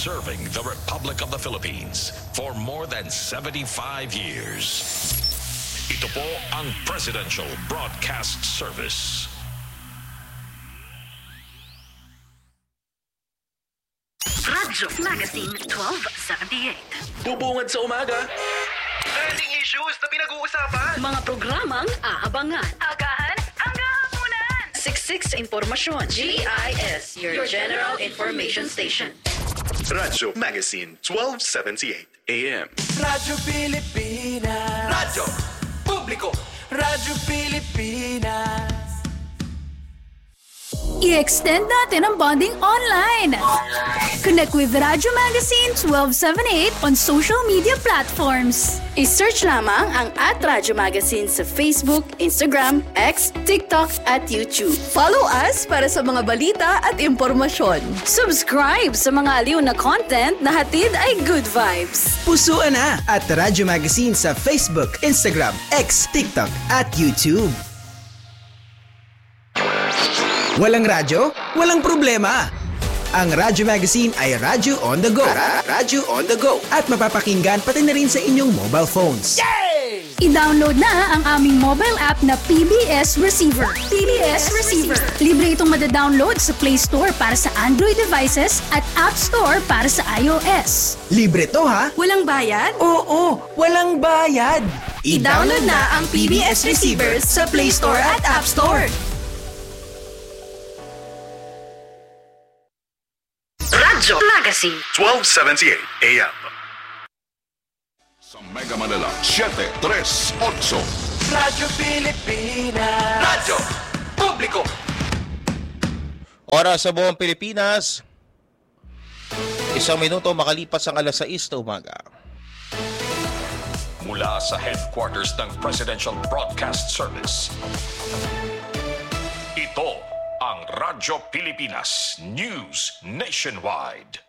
Serving the Republic of the Philippines for more than 75 years. Ito po ang Presidential Broadcast Service. Radyo Magazine 1278. Bubungad sa umaga. Trending issues na pinag-uusapan. Mga programang aabangan. Agahan hanggang hapunan. Siksik sa impormasyon. GIS, your General Information Station. Radyo Magazine 1278 AM. Radyo Pilipinas. Radyo Publiko. Radyo Pilipinas. I-extend natin ang bonding online. Connect with Radyo Magazine 1278 on social media platforms. I-search lamang ang @Radyo Magazine sa Facebook, Instagram, X, TikTok at YouTube. Follow us para sa mga balita at impormasyon. Subscribe sa mga aliw na content na hatid ay good vibes. Pusuan na at Radyo Magazine sa Facebook, Instagram, X, TikTok at YouTube. Walang radyo? Walang problema. Ang Radyo Magazine ay Radyo on the go. Radyo on the go. At mapapakinggan pati na rin sa inyong mobile phones. Yay! I-download na ang aming mobile app na PBS Receiver. PBS Receiver. Libre itong madadownload sa Play Store para sa Android devices at App Store para sa iOS. Libre to ha? Walang bayad? Oo, walang bayad. I-download na ang PBS Receiver sa Play Store at App Store. Radyo Magazine 1278 AM. Sa Mega Manila, 738. Radyo Pilipinas. Radyo Publiko. Oras sa buong Pilipinas, 1 minuto makalipas ang alas 6 na umaga. Mula sa headquarters ng Presidential Broadcast Service. Ito ang Radyo Pilipinas News Nationwide.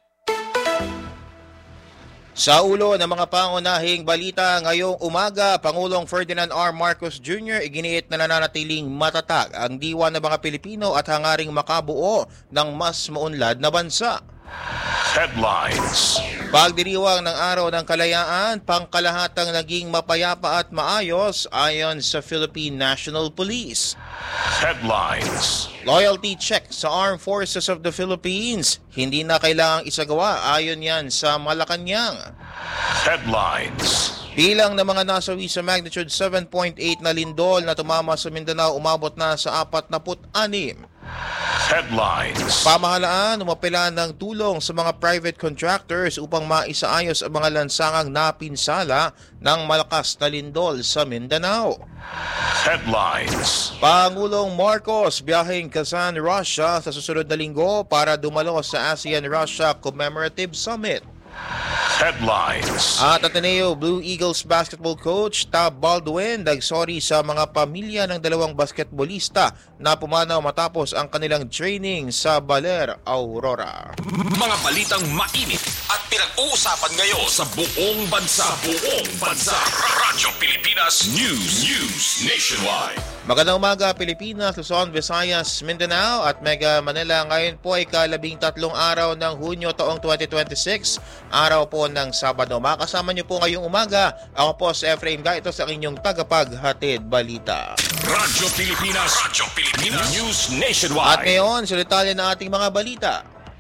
Sa ulo ng mga pangunahing balita ngayong umaga, Pangulong Ferdinand R. Marcos Jr. iginiit na nananatiling matatag ang diwa ng mga Pilipino at hangaring makabuo ng mas maunlad na bansa. Headlines. Pagdiriwang ng Araw ng Kalayaan, pangkalahatang naging mapayapa at maayos ayon sa Philippine National Police. Headlines. Loyalty check sa Armed Forces of the Philippines. Hindi na kailangang isagawa ayon yan sa Malacanang. Headlines. Bilang ng mga nasawi sa magnitude 7.8 na lindol na tumama sa Mindanao umabot na sa 46. Headlines. Pamahalaan umapela ng tulong sa mga private contractors upang maisaayos ang mga lansangang napinsala ng malakas na lindol sa Mindanao. Headlines. Pangulong Marcos biyaheng Kazan, Russia sa susunod na linggo para dumalo sa ASEAN-Russia Commemorative Summit. Headlines. At Ateneo Blue Eagles basketball coach Tab Baldwin nagsorry sa mga pamilya ng dalawang basketballista na pumanaw matapos ang kanilang training sa Baler, Aurora. Mga balitang mainit at pinag-uusapan ngayon sa buong bansa. Radyo Pilipinas News Nationwide. Magandang umaga Pilipinas, Luzon, Visayas, Mindanao at Mega Manila. Ngayon po ay ka-13 araw ng Hunyo taong 2026, araw po ng Sabado. Makasama niyo po ngayong umaga. Ako po si Efraim Ga, ito sa inyong tagapaghatid balita. Radyo Pilipinas News Nationwide. At ngayon, sulitalya na ating mga balita.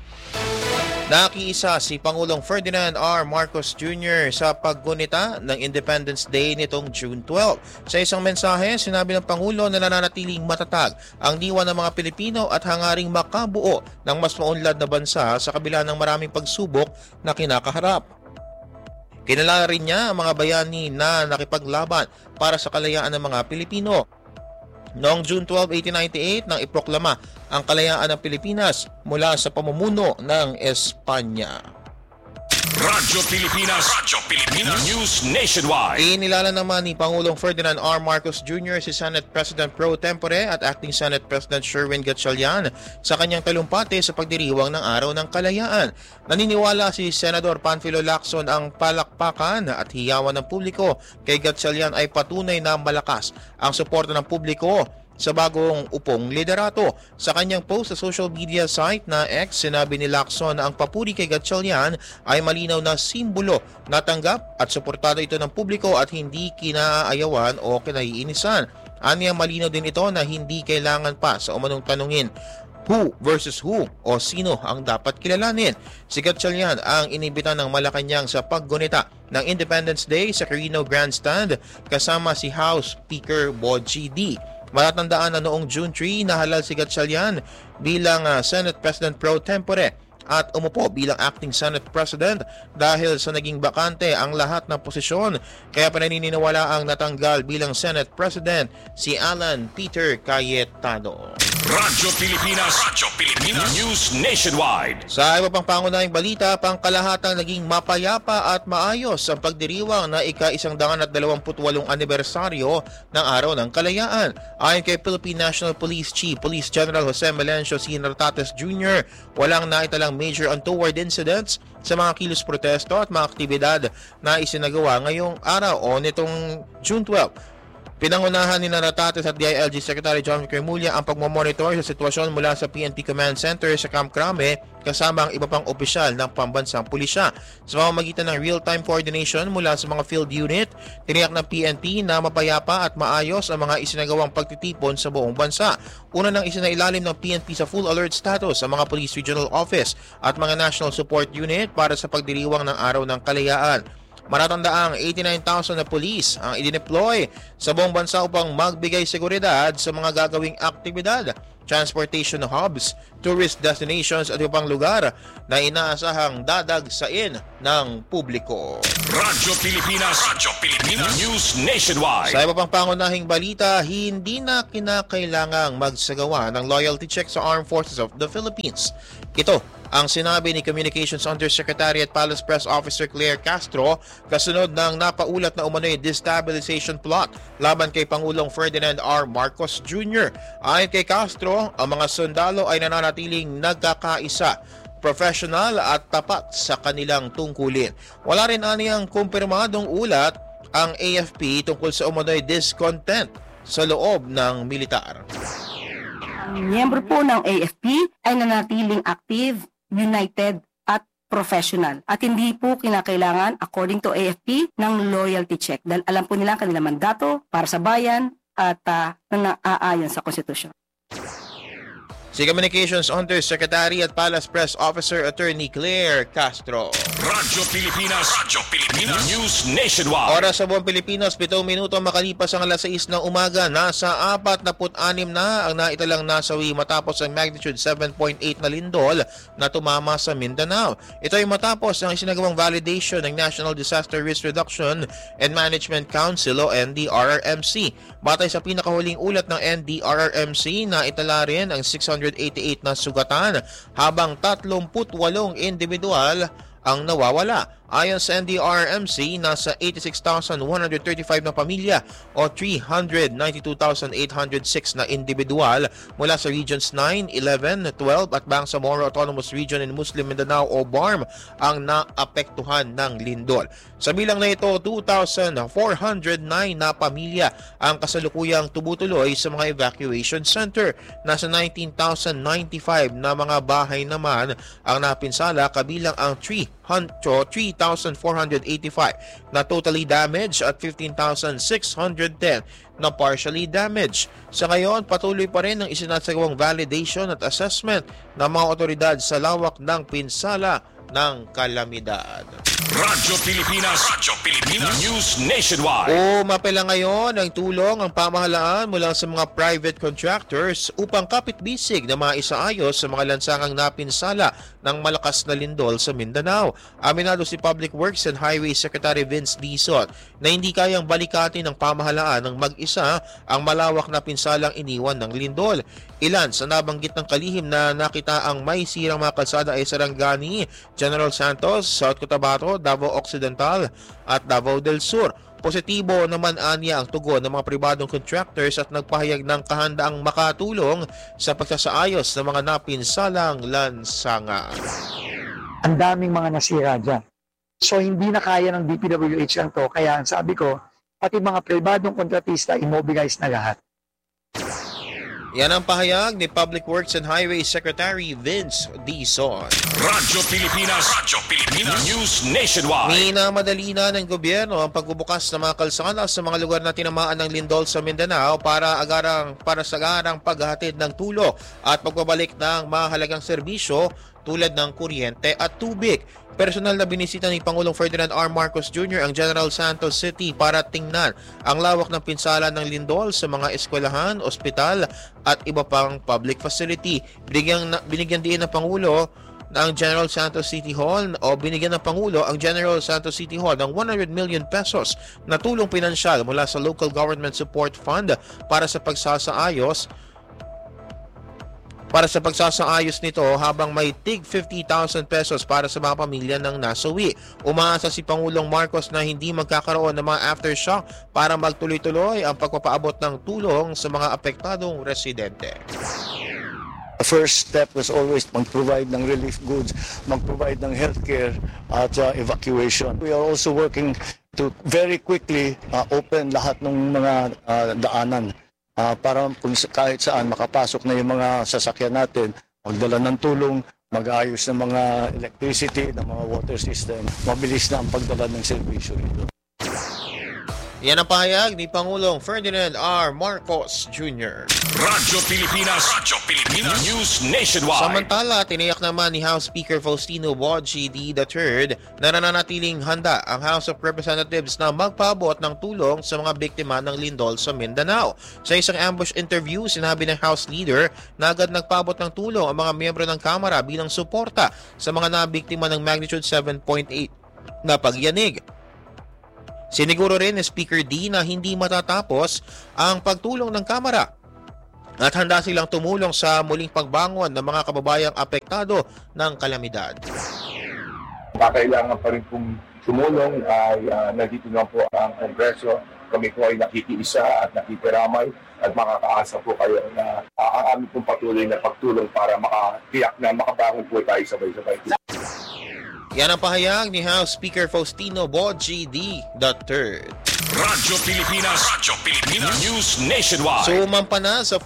Nakiisa si Pangulong Ferdinand R. Marcos Jr. sa paggunita ng Independence Day nitong June 12. Sa isang mensahe, sinabi ng Pangulo na nananatiling matatag ang diwa ng mga Pilipino at hangaring makabuo ng mas maunlad na bansa sa kabila ng maraming pagsubok na kinakaharap. Kinalala rin niya ang mga bayani na nakipaglaban para sa kalayaan ng mga Pilipino. Noong June 12, 1898 nang iproklama ang kalayaan ng Pilipinas mula sa pamumuno ng Espanya. Radyo Pilipinas News Nationwide. Inilala naman ni Pangulong Ferdinand R. Marcos Jr. si Senate President Pro Tempore at Acting Senate President Sherwin Gatchalian sa kanyang talumpati sa pagdiriwang ng Araw ng Kalayaan. Naniniwala si Senador Panfilo Lacson ang palakpakan at hiyawan ng publiko kay Gatchalian ay patunay na malakas ang suporta ng publiko sa bagong upong liderato. Sa kanyang post sa social media site na X, sinabi ni Lacson na ang papuri kay Gatchalian ay malinaw na simbolo na tanggap at suportado ito ng publiko at hindi kinaayawan o kinaiinisan. Aniya malinaw din ito na hindi kailangan pa sa umanong tanungin who versus who o sino ang dapat kilalanin. Si Gatchalian ang inibita ng Malacanang sa paggunita ng Independence Day sa Carino Grandstand kasama si House Speaker Boji D. Matatandaan na noong June 3 nahalal si Gatchalian bilang Senate President pro tempore at umupo bilang acting Senate President dahil sa naging bakante ang lahat ng posisyon, kaya pananiniwala ang natanggal bilang Senate President si Alan Peter Cayetano. Radyo Pilipinas News Nationwide. Sa iba pang pangunahing balita, pangkalahatang naging mapayapa at maayos ang pagdiriwang na ika-128 anibersaryo ng Araw ng Kalayaan. Ayon kay Philippine National Police Chief Police General Jose Melencio C. Nartates Jr., walang naitalang major untoward incidents sa mga kilos protesto at mga aktibidad na isinagawa ngayong araw o nitong June 12. Pinangunahan ni Nartates at DILG Secretary John Cremulya ang pagmamonitor sa sitwasyon mula sa PNP Command Center sa Camp Crame kasama ang iba pang opisyal ng pambansang pulisya. Sa pamamagitan ng real-time coordination mula sa mga field unit, tiniyak ng PNP na mapayapa at maayos ang mga isinagawang pagtitipon sa buong bansa. Una nang isinailalim ng PNP sa full alert status ang mga Police Regional Office at mga National Support Unit para sa pagdiriwang ng Araw ng Kalayaan. Maratandaang 89,000 na pulis ang idineploy sa buong bansa upang magbigay seguridad sa mga gagawing aktibidad, transportation hubs, tourist destinations at ibang lugar na inaasahang dadagsain ng publiko. Radyo Pilipinas News Nationwide. Sa iba pang pangunahing balita, hindi na kinakailangang magsagawa ng loyalty check sa Armed Forces of the Philippines. Ito ang sinabi ni Communications Undersecretary at Palace Press Officer Claire Castro kasunod ng napaulat na umano'y destabilization plot laban kay Pangulong Ferdinand R. Marcos Jr. Ayon kay Castro, ang mga sundalo ay nananatiling nagkakaisa, professional at tapat sa kanilang tungkulin. Wala rin aniyang kumpirmadong ulat ang AFP tungkol sa umano'y discontent sa loob ng militar. Ang miyembro po ng AFP ay nanatiling active, united at professional. At hindi po kinakailangan, according to AFP, ng loyalty check. Dahil alam po nila ang kanilang mandato para sa bayan at nang-aayon sa konstitusyon. Si Communications Undersecretary at Palace Press Officer Attorney Claire Castro. Radyo Pilipinas News Nationwide. Oras sa buong Pilipinas, 7 minuto makalipas ang alas 6 ng umaga. Nasa 46 na ang naitalang nasawi matapos ang magnitude 7.8 na lindol na tumama sa Mindanao. Ito ay matapos ang isinagawang validation ng National Disaster Risk Reduction and Management Council o NDRRMC. Batay sa pinakahuling ulat ng NDRRMC, na itala rin ang 688 na sugatan habang 38 individual ang nawawala. Ayon sa NDRRMC, nasa 86,135 na pamilya o 392,806 na individual mula sa Regions 9, 11, 12 at Bangsamoro Autonomous Region in Muslim Mindanao o BARM ang naapektuhan ng lindol. Sa bilang na ito, 2,409 na pamilya ang kasalukuyang tumutuloy sa mga evacuation center. Nasa 19,095 na mga bahay naman ang napinsala, kabilang ang 3,485 na totally damaged at 15,610 na partially damaged. Sa ngayon, patuloy pa rin ang isinasagawang validation at assessment ng mga otoridad sa lawak ng pinsala ng kalamidad. Radyo Pilipinas News Nationwide. Umapela ngayon ng tulong ang pamahalaan mula sa mga private contractors upang kapit-bisig na maisaayos sa mga lansangang napinsala ng malakas na lindol sa Mindanao. Aminado si Public Works and Highway Secretary Vince Dizon na hindi kayang balikatin ng pamahalaan ng mag-isa ang malawak na pinsalang iniwan ng lindol. Ilan sa nabanggit ng kalihim na nakita ang may sirang mga kalsada ay Sarangani, General Santos, South Cotabato, Davao Occidental at Davao del Sur. Positibo naman aniya ang tugon ng mga pribadong contractors at nagpahayag ng kahandaang makatulong sa pagsasaayos ng mga napinsalang lansangan. Ang daming mga nasira dyan. So hindi na kaya ng DPWH lang to, kaya ang sabi ko, pati mga pribadong kontratista, immobilize na lahat. Yan ang pahayag ni Public Works and Highway Secretary Vince Dizon. Radyo Pilipinas News Nationwide. Minamadali na ng gobyerno ang pagbubukas ng mga kalsada sa mga lugar na tinamaan ng lindol sa Mindanao para sa agarang paghahatid ng tulong at pagbabalik ng mahalagang serbisyo tulad ng kuryente at tubig. Personal na binisita ni Pangulong Ferdinand R. Marcos Jr. ang General Santos City para tingnan ang lawak ng pinsala ng lindol sa mga eskwelahan, ospital at iba pang public facility. Binigyan din ng Pangulo ng General Santos City Hall binigyan ng Pangulo ang General Santos City Hall ng 100 million pesos na tulong pinansyal mula sa Local Government Support Fund para sa pagsasaayos nito habang may tig 50,000 pesos para sa mga pamilya ng nasawi. Umaasa si Pangulong Marcos na hindi magkakaroon ng mga aftershock para magtuloy-tuloy ang pagpapaabot ng tulong sa mga apektadong residente. The first step was always mag-provide ng relief goods, mag-provide ng healthcare at evacuation. We are also working to very quickly open lahat ng mga daanan para kung kahit saan makapasok na yung mga sasakyan natin, magdala ng tulong, mag-ayos ng mga electricity, ng mga water system, mabilis na ang pagdala ng serbisyo nito. Yan ang pahayag ni Pangulong Ferdinand R. Marcos Jr. Radyo Pilipinas News Nationwide. Samantala, tiniyak naman ni House Speaker Faustino Boji III na nananatiling handa ang House of Representatives na magpaabot ng tulong sa mga biktima ng lindol sa Mindanao. Sa isang ambush interview, sinabi ng House Leader na agad nagpaabot ng tulong ang mga miyembro ng Kamara bilang suporta sa mga nabiktima ng magnitude 7.8 na pagyanig. Siniguro rin ni Speaker D na hindi matatapos ang pagtulong ng Kamara at handa silang tumulong sa muling pagbangon ng mga kababayang apektado ng kalamidad. Kailangan pa rin pong tumulong ay nandito nga po ang Kongreso. Kami po ay nakikiisa at nakikiramay at makakaasa po kayo na ang aming pong patuloy na pagtulong para makatiyak na makabangon po tayo sabay-sabay. Yan ang pahayag ni House Speaker Faustino Boji III. Radyo Pilipinas News Nationwide. Sumampa na sa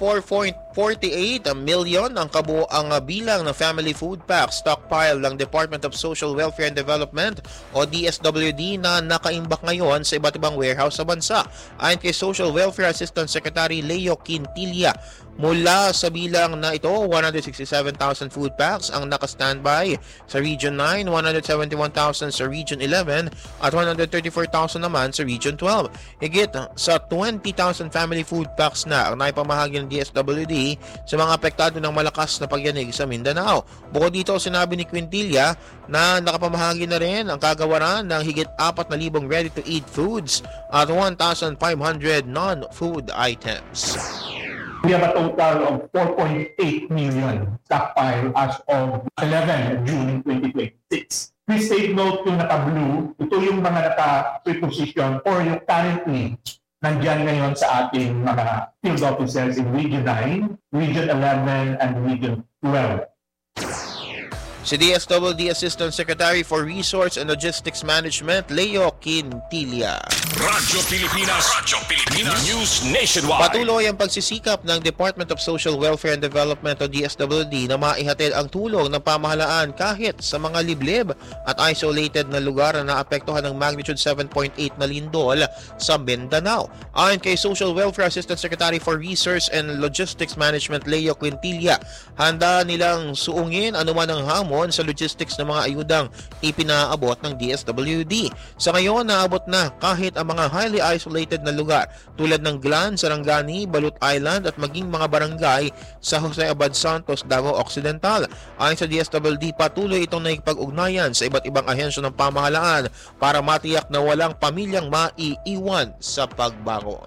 4.48 million ang kabuoang bilang ng family food pack stockpile ng Department of Social Welfare and Development o DSWD na nakaimbak ngayon sa iba't ibang warehouse sa bansa. Ayon kay Social Welfare Assistant Secretary Leo Quintilla, mula sa bilang na ito, 167,000 food packs ang naka-standby sa Region 9, 171,000 sa Region 11 at 134,000 naman sa Region 12. Higit sa 20,000 family food packs na ang naipamahagi ng DSWD sa mga apektado ng malakas na pagyanig sa Mindanao. Bukod dito, sinabi ni Quintilla na nakapamahagi na rin ang kagawaran ng higit 4,000 ready-to-eat foods at 1,500 non-food items. We have a total of 4.8 million stockpile as of 11 June 2026. Please take note yung naka-blue, ito yung mga naka-preposition or yung currently nandyan ngayon sa ating mga field officers in Region 9, Region 11, and Region 12. Si DSWD Assistant Secretary for Resource and Logistics Management, Leo Quintilla. Radyo Pilipinas News Nationwide. Patuloy ang pagsisikap ng Department of Social Welfare and Development o DSWD na maihatid ang tulong ng pamahalaan kahit sa mga liblib at isolated na lugar na naapektuhan ng magnitude 7.8 na lindol sa Mindanao. Ayon kay Social Welfare Assistant Secretary for Resource and Logistics Management, Leo Quintilla, handa nilang suungin anuman ang hamon sa logistics ng mga ayudang ipinaabot ng DSWD. Sa ngayon, naabot na kahit ang mga highly isolated na lugar tulad ng Glan, Sarangani, Balut Island at maging mga barangay sa Jose Abad Santos, Davao Occidental. Ayon sa DSWD, patuloy itong nakikipag-ugnayan sa iba't ibang ahensya ng pamahalaan para matiyak na walang pamilyang maiiwan sa pagbangon.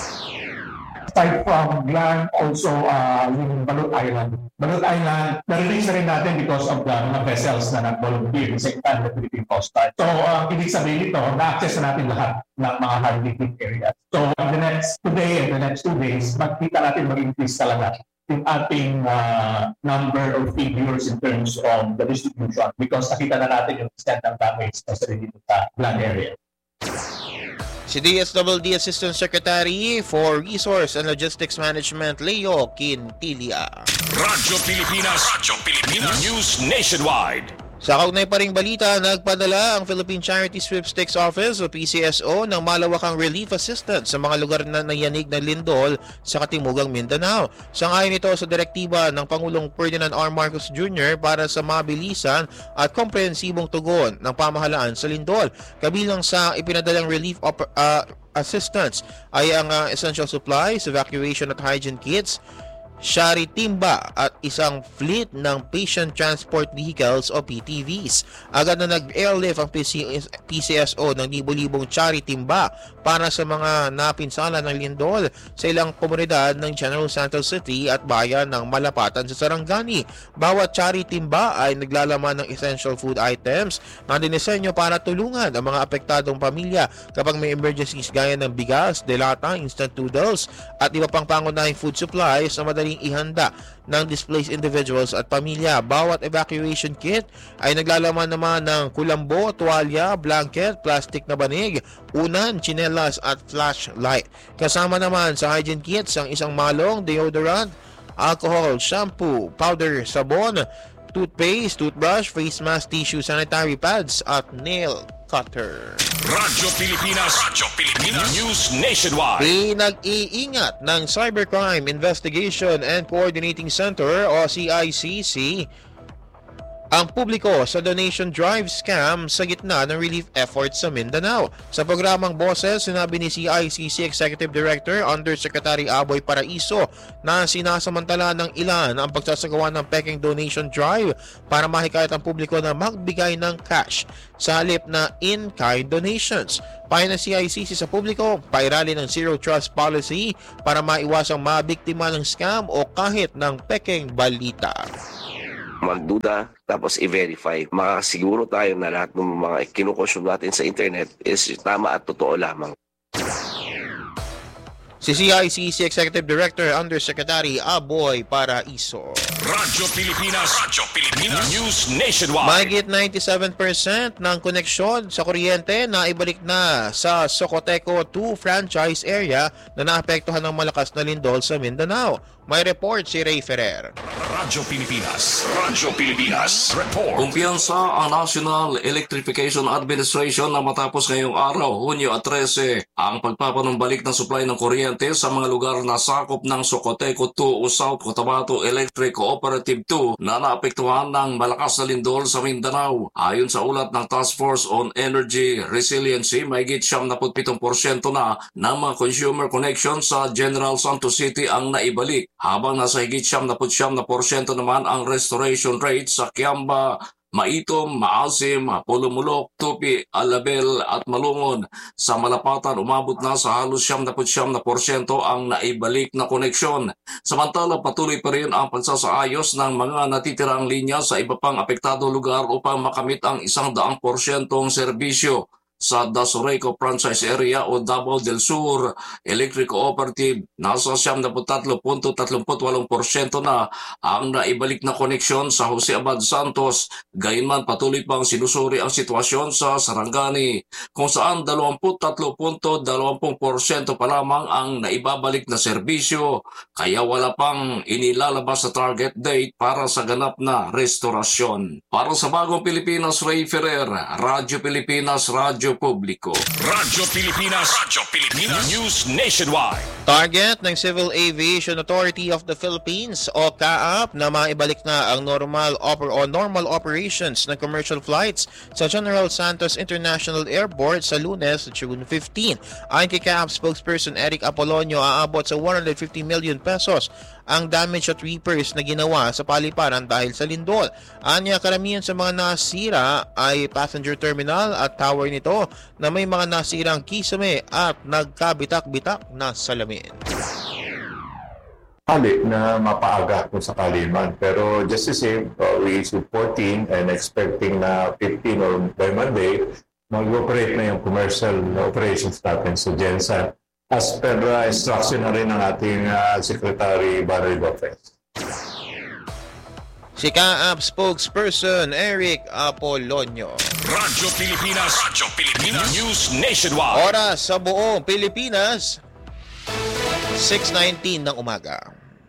Aside from Glan, also yung Balut Island. Balut Island, na-release na rin natin because of the mga vessels na nag-volunteer sa Secretary of Philippine Coast Guard. So, ibig sabihin ito, na-access na natin lahat ng mga hard-hit areas. So, the next today and the next 2 days, magkita natin mag-increase talaga yung ating number of figures in terms of the distribution because nakita na natin yung extent ng damage na sa dito sa Glan area. Si DSWD Assistant Secretary for Resource and Logistics Management, Leo Quintilia. Radyo Pilipinas News Nationwide. Sa kaugnay pa ring balita, nagpadala ang Philippine Charity Sweepstakes Office o PCSO ng malawakang relief assistance sa mga lugar na nayanig ng lindol sa Katimugang Mindanao. Sangayon ito sa direktiba ng Pangulong Ferdinand R. Marcos Jr. para sa mabilisan at komprehensibong tugon ng pamahalaan sa lindol. Kabilang sa ipinadalang relief assistance ay ang essential supplies, evacuation at hygiene kits, Shari Timba at isang fleet ng Patient Transport Vehicles o PTVs. Agad na nag-airlift ang PCSO ng libo-libong Shari Timba para sa mga napinsala ng lindol sa ilang komunidad ng General Santos City at bayan ng Malapatan sa Sarangani. Bawat Shari Timba ay naglalaman ng essential food items na dinisenyo para tulungan ang mga apektadong pamilya kapag may emergencies gaya ng bigas, delata, instant noodles at iba pang pangunahing food supplies na madaling ihanda ng displaced individuals at pamilya. Bawat evacuation kit ay naglalaman naman ng kulambo, tuwalya, blanket, plastic na banig, unan, tsinelas at flashlight. Kasama naman sa hygiene kits ang isang malong, deodorant, alcohol, shampoo, powder, sabon, toothpaste, toothbrush, face mask, tissue, sanitary pads at nail cutter. Radyo Pilipinas News Nationwide. Pinag-iingat ng Cybercrime Investigation and Coordinating Center o CICC ang publiko sa donation drive scam sa gitna ng relief efforts sa Mindanao. Sa programang Boses, sinabi ni CICC Executive Director Undersecretary Aboy Paraiso na sinasamantala ng ilan ang pagsasagawa ng peking donation drive para mahikayat ang publiko na magbigay ng cash sa halip na in-kind donations. Payo ng CICC sa publiko, pairali ng Zero Trust Policy para maiwasang mabiktima ng scam o kahit ng peking balita. Magduda, tapos i-verify. Makakasiguro tayo na lahat ng mga kinukonsume natin sa internet is tama at totoo lamang. Si CICC Executive Director Undersecretary Aboy Paraiso. Radyo Pilipinas News Nationwide. Mahigit 97% ng koneksyon sa kuryente na ibalik na sa Socoteco 2 franchise area na naapektuhan ng malakas na lindol sa Mindanao. May report si Ray Ferrer. Radyo Pilipinas report. Kumpiyansa ang National Electrification Administration na matapos ngayong araw, Hunyo 13, ang pagpapanumbalik ng supply ng kuryente sa mga lugar na sakop ng Socoteco 2 o South Cotabato Electric Cooperative 2 na naapektuhan ng malakas na lindol sa Mindanao. Ayon sa ulat ng Task Force on Energy Resiliency, mahigit 77% na ng mga consumer connection sa General Santos City ang naibalik, habang nasa higit 79% naman ang restoration rate sa Kiamba, Maitom, Maasim, Pulumulok, Tupi, Alabel at Malungon. Sa Malapatan, umabot na sa halos 79% ang naibalik na koneksyon. Samantala, patuloy pa rin ang pagsasaayos ng mga natitirang linya sa iba pang apektadong lugar upang makamit ang 100% serbisyo. Sa Dasoreco Franchise Area o Davao del Sur Electric Cooperative, nasa 73.38% na ang naibalik na koneksyon sa Jose Abad Santos. Gayunman, patuloy pang sinusuri ang sitwasyon sa Sarangani, kung saan 23.20% pa lamang ang naibabalik na serbisyo, kaya wala pang inilalabas sa target date para sa ganap na restorasyon. Para sa Bagong Pilipinas, Ray Ferrer, Radyo Pilipinas, Radyo Publiko. Radyo Pilipinas News Nationwide. Target ng Civil Aviation Authority of the Philippines o CAAP na maibalik na ang normal operations ng commercial flights sa General Santos International Airport sa Lunes, June 15. Ayon kay CAAP spokesperson Eric Apolonio, aabot sa 150 million pesos ang damage at repairs na ginawa sa paliparan dahil sa lindol. Anya, karamihan sa mga nasira ay passenger terminal at tower nito na may mga nasirang kisame at nagkabitak-bitak na salamin. Hali na mapaaga kung sakali man. Pero just the same, we issued 14 and expecting na 15 or by Monday, mag-operate na yung commercial operations natin sa Gensan as per instruction na rin ng ating Secretary Barry Lopez. Si CAAP spokesperson Eric Apolonio. Radyo Pilipinas News Nationwide. Oras sa buong Pilipinas, 6:19 ng umaga.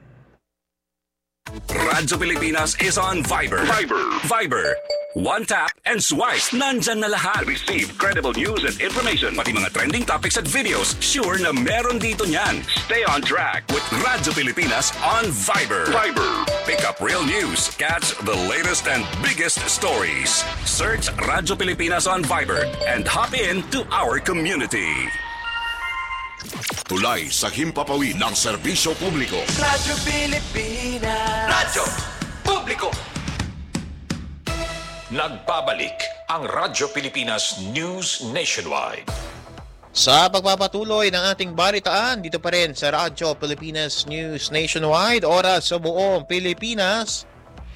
Radyo Pilipinas is on Viber. Viber. One tap and swipe. Nandyan na lahat. Receive credible news and information. Pati mga trending topics at videos. Sure na meron dito niyan. Stay on track with Radyo Pilipinas on Viber. Pick up real news. Catch the latest and biggest stories. Search Radyo Pilipinas on Viber and hop in to our community. Tulay sa himpapawid ng serbisyo publiko. Radyo Pilipinas. Radyo Publiko. Nagbabalik ang Radyo Pilipinas News Nationwide. Sa pagpapatuloy ng ating balitaan, dito pa rin sa Radyo Pilipinas News Nationwide, oras sa buong Pilipinas,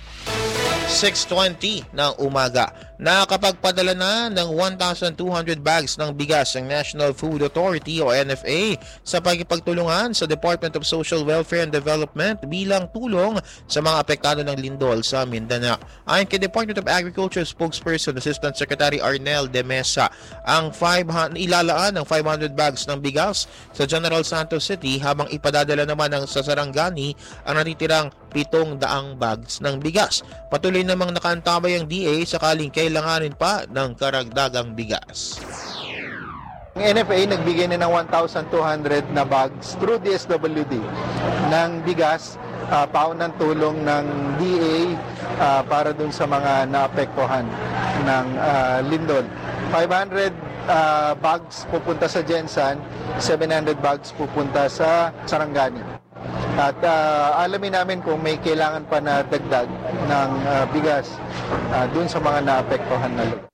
6:20 ng umaga. Nakapagpadala na ng 1,200 bags ng bigas ang National Food Authority o NFA sa pagkipagtulungan sa Department of Social Welfare and Development bilang tulong sa mga apektado ng lindol sa Mindanao. Ayon kay Department of Agriculture spokesperson Assistant Secretary Arnel De Mesa, ilalaan ng 500 bags ng bigas sa General Santos City habang ipadadala naman sa Sarangani ang natitirang 700 bags ng bigas. Patuloy namang nakaantabay ang DA sakaling kailanganin pa ng karagdagang bigas. Ang NFA nagbigay na ng 1,200 na bags through DSWD ng bigas, paunang tulong ng DA para dun sa mga naapektuhan ng lindol. 500 bags pupunta sa Jensan, 700 bags pupunta sa Sarangani. At alamin namin kung may kailangan pa na dagdag ng bigas dun sa mga naapektuhan na lugar.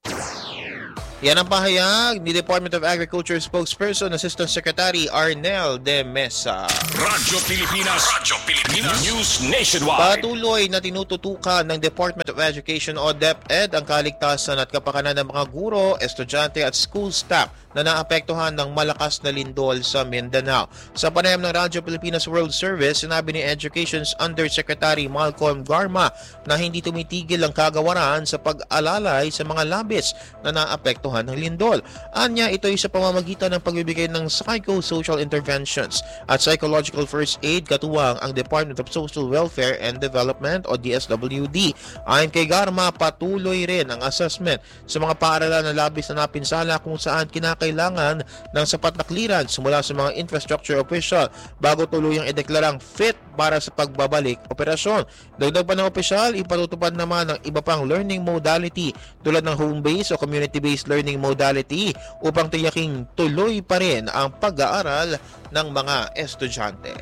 Yan ang pahayag ni Department of Agriculture spokesperson Assistant Secretary Arnel De Mesa. Radyo Pilipinas News Nationwide. Patuloy na tinututukan ng Department of Education o DepEd ang kaligtasan at kapakanan ng mga guro, estudyante at school staff na naapektuhan ng malakas na lindol sa Mindanao. Sa panayam ng Radyo Pilipinas World Service, sinabi ni Education's Undersecretary Malcolm Garma na hindi tumitigil ang kagawaran sa pag-alalay sa mga labis na naapektuhan ng lindol. Anya, ito ay sa pamamagitan ng pagbibigay ng psychosocial interventions at psychological first aid katuwang ang Department of Social Welfare and Development o DSWD. Ayon kay Garma, patuloy rin ang assessment sa mga paaralan na labis na napinsala kung saan kinakailangan ng sapat na clearance mula sa mga infrastructure official bago tuluyang ideklarang fit para sa pagbabalik operasyon. Dagdag pa ng opisyal, ipatutupad naman ang iba pang learning modality tulad ng home-based o community-based learning modality upang tiyaking tuloy pa rin ang pag-aaral ng mga estudyante.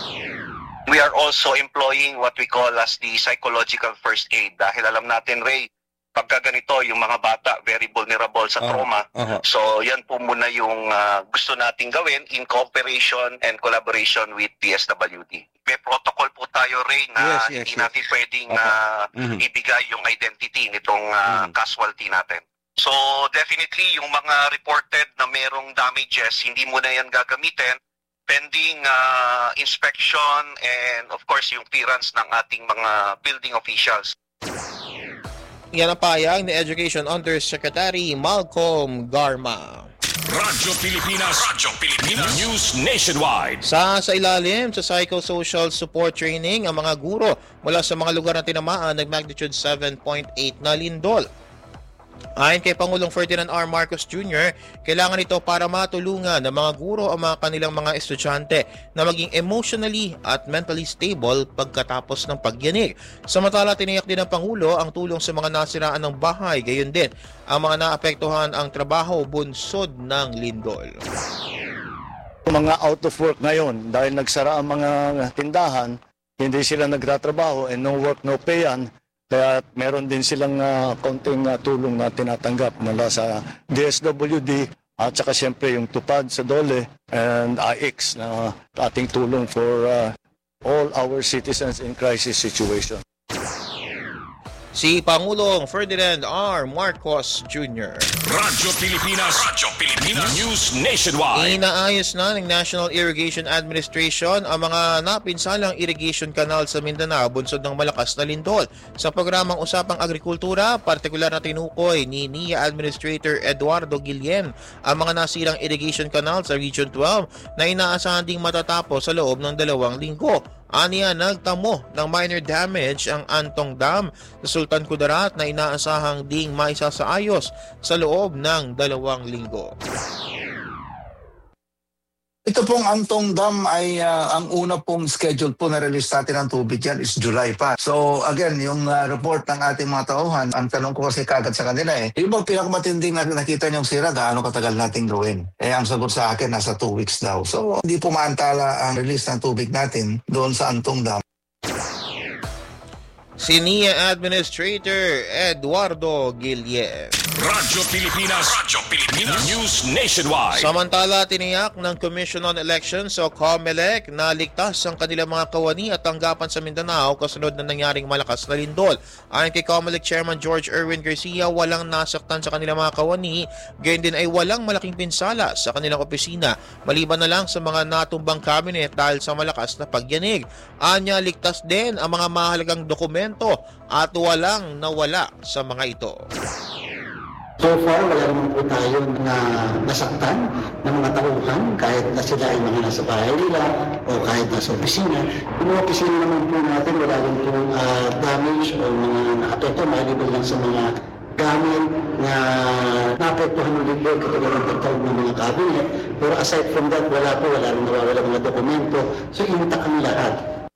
We are also employing what we call as the psychological first aid dahil alam natin, Ray, pagka ganito, yung mga bata very vulnerable sa trauma. So yan po muna yung gusto nating gawin in cooperation and collaboration with DSWD. May protocol po tayo, Ray, na hindi natin pwedeng ibigay yung identity nitong casualty natin. So definitely yung mga reported na merong damages, hindi mo na yan gagamitin pending inspection and of course yung clearance ng ating mga building officials. Yan ang pahayag ni Education Undersecretary Malcolm Garma. Radyo Pilipinas News Nationwide. Sa ilalim sa psychosocial support training ang mga guro mula sa mga lugar na tinamaan ng magnitude 7.8 na lindol. Ayon kay Pangulong Ferdinand R. Marcos Jr., kailangan ito para matulungan ng mga guro ang mga kanilang mga estudyante na maging emotionally at mentally stable pagkatapos ng pagyanig. Samantala, tiniyak din ng Pangulo ang tulong sa mga nasiraan ng bahay, gayon din ang mga naapektuhan ang trabaho bunsod ng lindol. Mga out of work ngayon dahil nagsara ang mga tindahan, hindi sila nagtatrabaho and no work, no pay yan. Kaya meron din silang konting tulong na tinatanggap mula sa DSWD at saka siyempre yung tupad sa DOLE and IX na ating tulong for all our citizens in crisis situation. si Pangulong Ferdinand R. Marcos Jr. Radyo Pilipinas News Nationwide. Inaayos na ng National Irrigation Administration ang mga napinsalang irrigation canal sa Mindanao bunsod ng malakas na lindol. Sa programang Usapang Agrikultura, partikular na tinukoy ni NIA Administrator Eduardo Guillen ang mga nasirang irrigation canal sa Region 12 na inaasahan ding matatapos sa loob ng 2 linggo. Aniya, nagtamo ng minor damage ang Antong Dam sa Sultan Kudarat na inaasahang ding maisasaayos sa loob ng 2 linggo. Ito pong Antong Dam ay ang una pong schedule po na release natin ng tubig yan is July pa. So again, yung report ng ating mga tauhan, ang tanong ko kasi kagad sa kanila yung bang pinakamatinding na nakita niyong sira, gaano katagal nating gawin? Ang sagot sa akin, nasa 2 weeks daw. So hindi po maantala ang release ng tubig natin doon sa Antong Dam. Si NIA Administrator Eduardo Guillen. Radyo Pilipinas News Nationwide. Samantala, tiniyak ng Commission on Elections o COMELEC na ligtas ang kanilang mga kawani at tanggapan sa Mindanao kasunod na nangyaring malakas na lindol. Ayon kay COMELEC Chairman George Erwin Garcia, walang nasaktan sa kanilang mga kawani, gayon din ay walang malaking pinsala sa kanilang opisina, maliban na lang sa mga natumbang cabinet dahil sa malakas na pagyanig. Anya, ligtas din ang mga mahalagang dokumento at walang nawala sa mga ito. So far, wala naman po tayo na nasaktan ng mga tauhan kahit na sila ay mga nasa bahay nila o kahit nasa opisina. Yung mga opisina naman po natin, wala rin po damage o mga nakatoto, maliban lang sa mga gamit na naapektuhan ng lindol katulad ng pagtawag ng mga cabinet. Pero aside from that, wala rin nawawala mga dokumento. So intact ang lahat.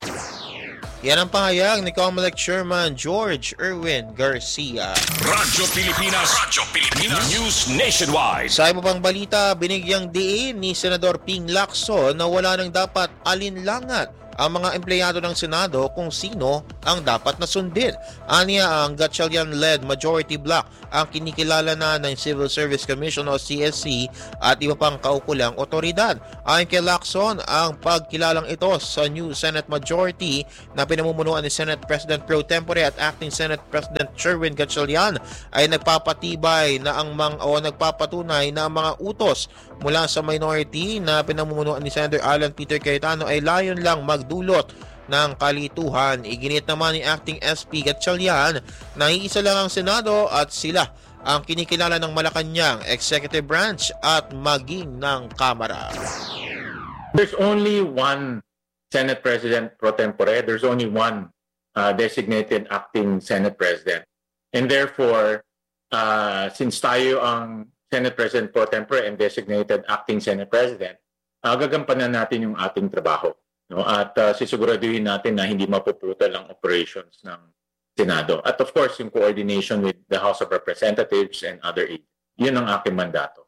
Yan ang pahayag ni COMELEC Chairman George Erwin Garcia. Radyo Pilipinas News Nationwide. Sa iba pang balita, binigyang diin ni Senador Ping Lacson na wala nang dapat alinlangan ang mga empleyado ng Senado kung sino ang dapat na sundin. Aniya, ang Gatchalian-led majority block ang kinikilala na ng Civil Service Commission o CSC at iba pang kaukulang otoridad. Ayon kay Lacson, ang pagkilalang ito sa new Senate majority na pinamumunuan ni Senate President Pro Tempore at Acting Senate President Sherwin Gatchalian ay nagpapatunay na ang mga utos mula sa minority na pinamumunuan ni Senator Alan Peter Cayetano ay layon lang magdulot ng kalituhan. Iginit naman ni Acting SP Gatchalian na iisa lang ang Senado at sila ang kinikilala ng Malacanang Executive Branch at maging ng Kamara. There's only one Senate President pro tempore. There's only one designated acting Senate President. And therefore, since tayo ang Senate President pro tempore and designated acting Senate President, gagampanan natin yung ating trabaho. No? At sisiguraduhin natin na hindi mapuputol ang operations ng Senado. At of course, yung coordination with the House of Representatives and other aides. Yun ang aking mandato.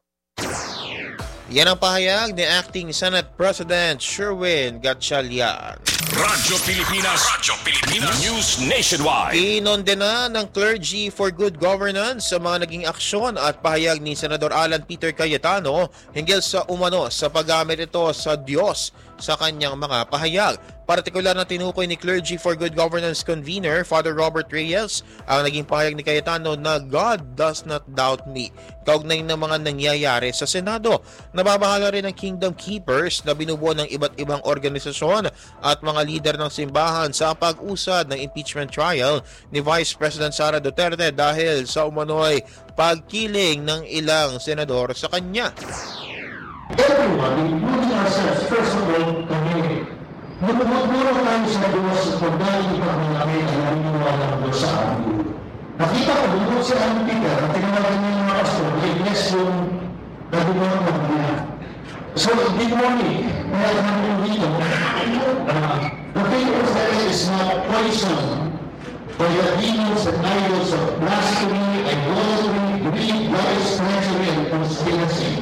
Yan ang pahayag ni Acting Senate President Sherwin Gatchalian. Radyo Pilipinas News Nationwide. Inondena ng Clergy for Good Governance sa mga naging aksyon at pahayag ni Senador Alan Peter Cayetano hinggil sa umano sa paggamit ito sa Diyos sa kanyang mga pahayag. Partikular na tinukoy ni Clergy for Good Governance Convener Father Robert Reyes ang naging pahayag ni Cayetano na God does not doubt me. Kaugnay ng mga nangyayari sa Senado. Nababahala rin ang Kingdom Keepers na binubuo ng iba't ibang organisasyon at mga lider ng simbahan sa pag-usad ng impeachment trial ni Vice President Sara Duterte dahil sa umano'y pagkiling ng ilang senador sa kanya. Everyone, including ourselves, first of all, kami, nagmumuro tayo sa Diyos kung dahil kami namin ay naniniwala ng Diyos sa amin. Nakita ko doon si Alan Peter na tinawagan niya yung mga pastor, i-bless yung nagbubuhan ng niya. So, big morning, meron namin dito, the faith is not poison for the demons and idols of blasphemy, idolatry, greed, lies, treachery, and conspiracy.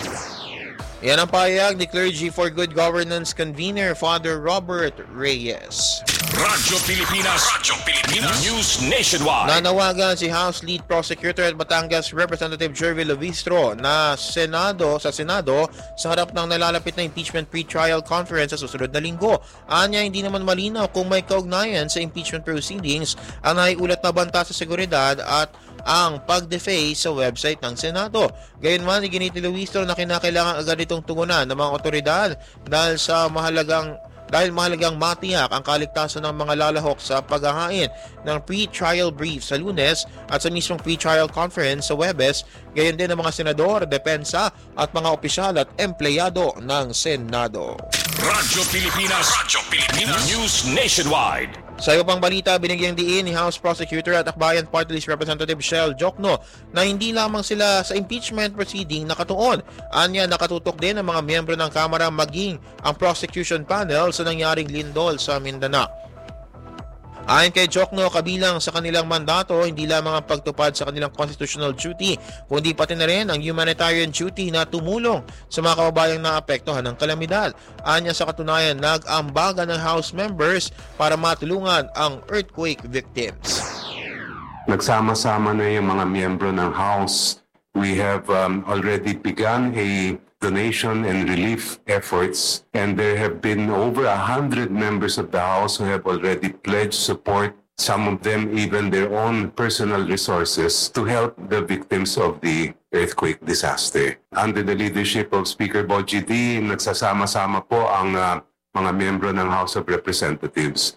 Yan ang pahayag ni Clergy for Good Governance Convener Father Robert Reyes. Radyo Pilipinas. News Nationwide. Nanawagan si House Lead Prosecutor at Batangas Representative Jervil Lovistro na sa Senado sa harap ng nalalapit na impeachment pre-trial conference sa susunod na linggo. Anya, hindi naman malinaw kung may kaugnayan sa impeachment proceedings ang naiulat na banta sa seguridad at ang pag-deface sa website ng Senado. Gayunman, iginit ni Lovistro na kinakailangan agad itong tugunan ng mga otoridad dahil mahalagang matiyak ang kaligtasan ng mga lalahok sa paghahain ng pre-trial brief sa Lunes at sa mismong pre-trial conference sa Huwebes, gayon din ang mga senador, depensa at mga opisyal at empleyado ng Senado. Radyo Pilipinas. News Nationwide. Sa iba pang balita, binigyang diin ni House Prosecutor at Akbayan Party List Representative Shell Jokno na hindi lamang sila sa impeachment proceeding nakatuon. Anya, nakatutok din ang mga miyembro ng Kamara maging ang prosecution panel sa nangyaring lindol sa Mindanao. Ayon kay Jokno, kabilang sa kanilang mandato hindi lamang ang pagtupad sa kanilang constitutional duty, kundi pati na rin ang humanitarian duty na tumulong sa mga kababayang naapektuhan ng kalamidad. Anya, sa katunayan, nag-ambagan ng House members para matulungan ang earthquake victims. Nagsama-sama na yung mga miyembro ng House. We have already begun a donation and relief efforts, and there have been over 100 members of the House who have already pledged support, some of them even their own personal resources, to help the victims of the earthquake disaster. Under the leadership of Speaker Bogie D, nagsasama-sama po ang mga miyembro ng House of Representatives.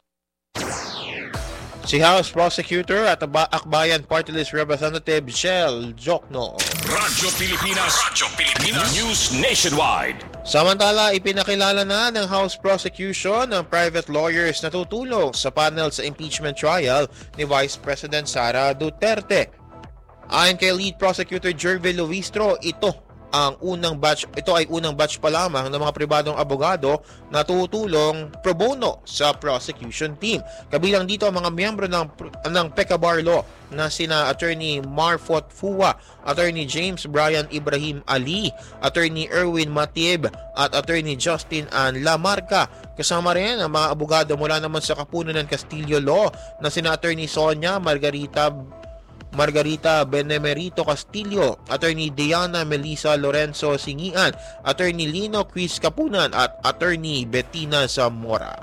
Si House Prosecutor at Akbayan Party List Representative Shell Jokno. Radyo Pilipinas. News Nationwide. Samantala, ipinakilala na ng House Prosecution ng private lawyers na tutulong sa panel sa impeachment trial ni Vice President Sara Duterte. Ayon kay Lead Prosecutor Jervil Lovistro, ito ay unang batch pa lamang ng mga pribadong abogado na tutulong pro bono sa prosecution team. Kabilang dito ang mga miyembro ng PECA Bar Law na sina Attorney Marfot Fua, Attorney James Brian Ibrahim Ali, Attorney Erwin Matib at Attorney Justin Ann Lamarca. Kasama rin ang mga abogado mula naman sa kapunan ng Castillo Law na sina Attorney Sonia Margarita Benemerito Castillo, Attorney Diana Melissa Lorenzo Singian, Attorney Lino Chris Kapunan at Attorney Bettina Zamora.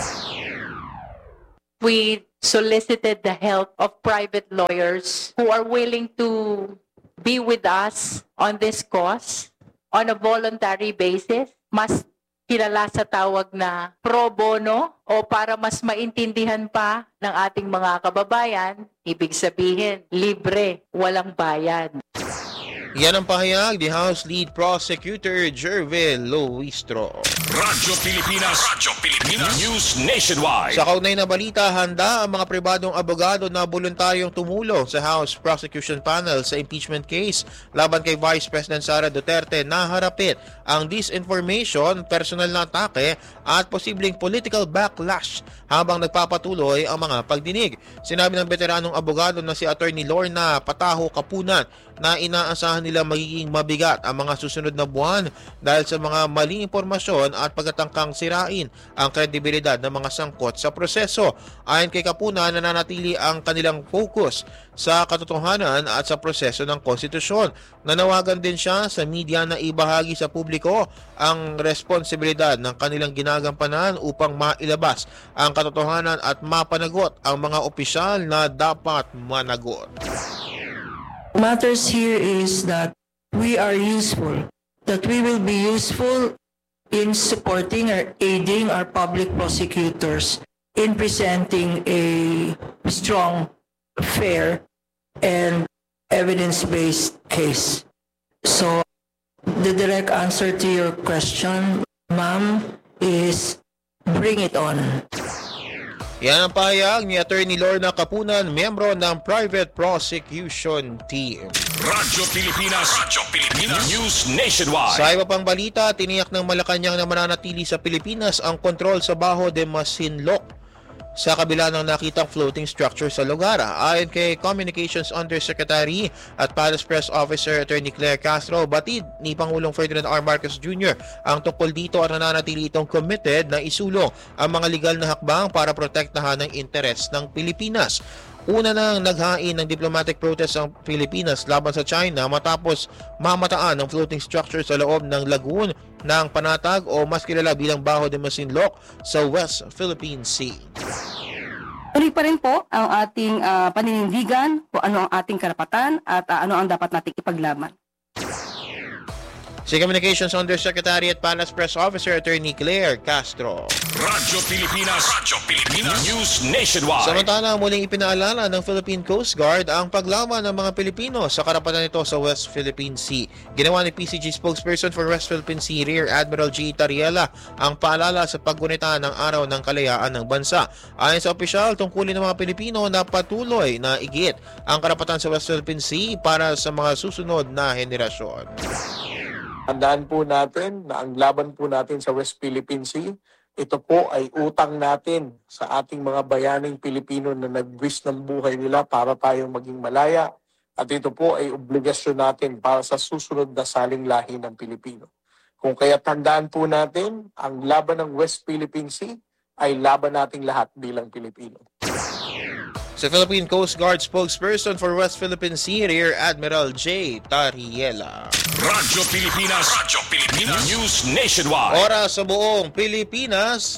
We solicited the help of private lawyers who are willing to be with us on this cause on a voluntary basis. Mas kilala sa tawag na pro bono o para mas maintindihan pa ng ating mga kababayan, ibig sabihin, libre, walang bayad. Yan ang pahayag ni House Lead Prosecutor Jervil Lovistro. Radyo Pilipinas. News Nationwide. Sa kaugnay na balita, handa ang mga pribadong abogado na voluntaryong tumulong sa House Prosecution Panel sa impeachment case laban kay Vice President Sara Duterte na harapin ang disinformation, personal na atake at posibleng political backlash habang nagpapatuloy ang mga pagdinig. Sinabi ng veteranong abogado na si Attorney Lorna Pataho Kapunan na inaasahan nila magiging mabigat ang mga susunod na buwan dahil sa mga maling impormasyon at pagkatangkang sirain ang kredibilidad ng mga sangkot sa proseso. Ayon kay Kapunan, nananatili ang kanilang focus sa katotohanan at sa proseso ng konstitusyon. Nanawagan din siya sa media na ibahagi sa publiko ang responsibilidad ng kanilang ginagampanan upang mailabas ang katotohanan at mapanagot ang mga opisyal na dapat managot. Matters here is that we are useful, that we will be useful in supporting or aiding our public prosecutors in presenting a strong, fair, and evidence-based case. So, the direct answer to your question, ma'am, is bring it on. Yan ang pahayag ni Attorney Lorna Kapunan, miyembro ng Private Prosecution Team. Radyo Pilipinas. News Nationwide. Sa iba pang balita, tiniyak ng Malacanang na mananatili sa Pilipinas ang kontrol sa Baho de Masinloc sa kabila ng nakitang floating structure sa lugar. Ayon kay Communications Undersecretary at Palace Press Officer Attorney Claire Castro, batid ni Pangulong Ferdinand R. Marcos Jr. ang tungkol dito at nananatili itong committed na isulong ang mga legal na hakbang para protektahan ang interes ng Pilipinas. Una nang naghain ng diplomatic protest ang Pilipinas laban sa China matapos mamataan ng floating structure sa loob ng lagoon ng Panatag o mas kilala bilang Bajo de Masinloc sa West Philippine Sea. Tuloy pa rin po ang ating paninindigan kung ano ang ating karapatan at ano ang dapat nating ipaglaban. Si Communications Undersecretary at Palace Press Officer Attorney Claire Castro. Radyo Pilipinas News Nationwide. Samantala, muling ipinaalala ng Philippine Coast Guard ang paglaban ng mga Pilipino sa karapatan nito sa West Philippine Sea. Ginawa ni PCG spokesperson for West Philippine Sea Rear Admiral G. Tariela ang paalala sa paggunita ng Araw ng Kalayaan ng bansa. Ayon sa opisyal, tungkulin ng mga Pilipino na patuloy na igit ang karapatan sa West Philippine Sea para sa mga susunod na henerasyon. Tandaan po natin na ang laban po natin sa West Philippine Sea, ito po ay utang natin sa ating mga bayaning Pilipino na nagbuwis ng buhay nila para tayong maging malaya. At ito po ay obligasyon natin para sa susunod na saling lahi ng Pilipino. Kung kaya tandaan po natin, ang laban ng West Philippine Sea ay laban nating lahat bilang Pilipino. Sa Philippine Coast Guard spokesperson for West Philippine Sea Rear Admiral J. Tariela. Radyo Pilipinas News Nationwide. Oras sa buong Pilipinas,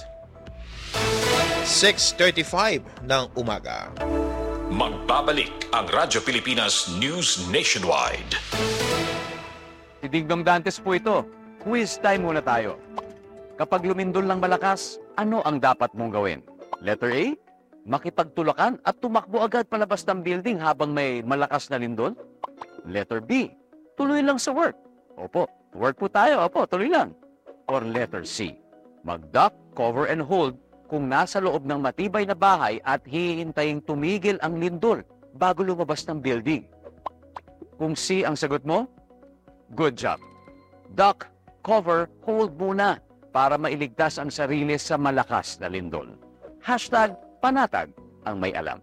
6:35 ng umaga. Magbabalik ang Radyo Pilipinas News Nationwide. Si Digdong Dantes po ito. Quiz time muna tayo. Kapag lumindol ng malakas, ano ang dapat mong gawin? Letter A, makipagtulakan at tumakbo agad palabas ng building habang may malakas na lindol? Letter B, tuloy lang sa work. Opo, work po tayo. Opo, tuloy lang. Or letter C, mag-duck, cover and hold kung nasa loob ng matibay na bahay at hihintaying tumigil ang lindol bago lumabas ng building. Kung C ang sagot mo, good job. Duck, cover, hold muna para mailigtas ang sarili sa malakas na lindol. Hashtag Panatag ang may alam.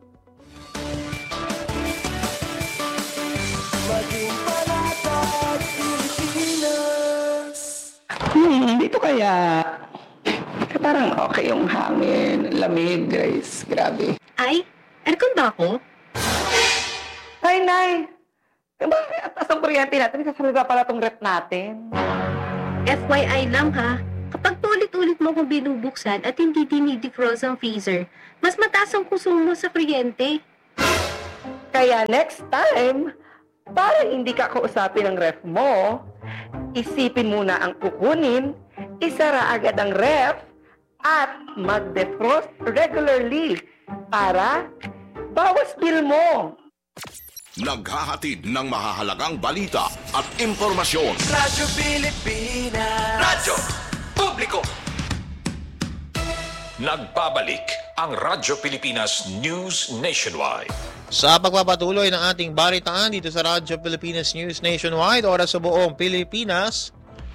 Dito kaya parang okay yung hangin, lamig, Grace. Grabe. Ay, aircon ba ako? Ay, Nay! Bakit atas ang kuryente natin? Kasabi ba pala itong rep natin? FYI lang ha, kapag ulit-ulit mo kung binubuksan at hindi dinidefrost ang freezer, mas mataas ang konsumo sa kuryente. Kaya next time, para hindi ka kausapin ng ref mo, isipin muna ang kukunin, isara agad ang ref, at mag-defrost regularly para bawas bill mo. Naghahatid ng mahahalagang balita at impormasyon. Radyo Pilipinas. Radyo Publiko. Nagbabalik ang Radyo Pilipinas News Nationwide. Sa pagpapatuloy ng ating balitaan dito sa Radyo Pilipinas News Nationwide, oras sa buong Pilipinas,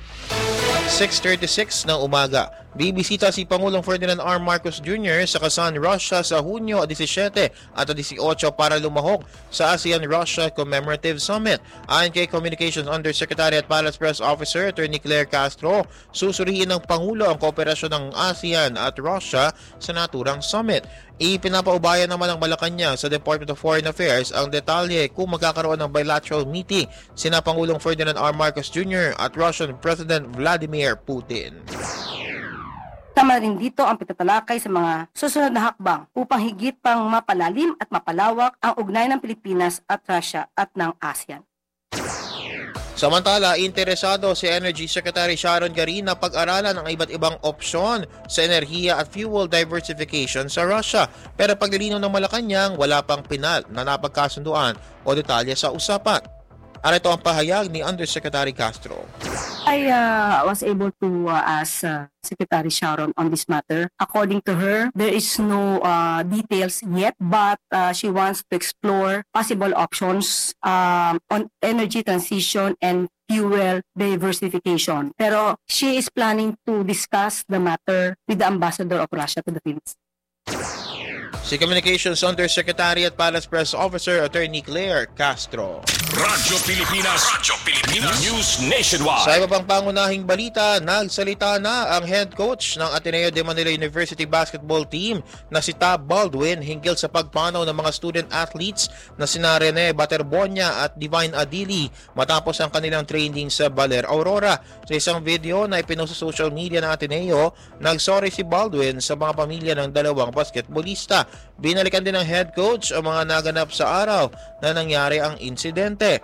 6:36 ng umaga. Bibisita si Pangulong Ferdinand R. Marcos Jr. sa Kazan, Russia sa Hunyo 17 at 18 para lumahok sa ASEAN-Russia Commemorative Summit. Ayon kay Communications Undersecretary at Palace Press Officer Attorney Claire Castro, susuriin ng Pangulo ang kooperasyon ng ASEAN at Russia sa naturang summit. Ipinapaubaya naman ng Malacanang sa Department of Foreign Affairs ang detalye kung magkakaroon ng bilateral meeting sina Pangulong Ferdinand R. Marcos Jr. at Russian President Vladimir Putin. Tama rin dito ang pagtatalakay sa mga susunod na hakbang upang higit pang mapalalim at mapalawak ang ugnayan ng Pilipinas at Russia at ng ASEAN. Samantala, interesado si Energy Secretary Sharon Garin na pag-aralan ang iba't ibang opsyon sa enerhiya at fuel diversification sa Russia. Pero paglilinaw ng Malacanang, wala pang pinal na napagkasunduan o detalye sa usapan. Ito ang pahayag ni Undersecretary Castro. I was able to ask Secretary Sharon on this matter. According to her, there is no details yet, but she wants to explore possible options on energy transition and fuel diversification. Pero she is planning to discuss the matter with the ambassador of Russia to the Philippines. Si Communications Undersecretary at Palace Press Officer Attorney Claire Castro. Radyo Pilipinas News Nationwide. Sa iba pang pangunahing balita, nagsalita na ang head coach ng Ateneo de Manila University basketball team na si Tab Baldwin hinggil sa pagpanaw ng mga student athletes na sina Rene Baterbonia at Divine Adili matapos ang kanilang training sa Baler Aurora. Sa isang video na ipinost sa social media ng Ateneo, nagsorry si Baldwin sa mga pamilya ng dalawang basketballista. Binalikan din ng head coach ang mga naganap sa araw na nangyari ang insidente.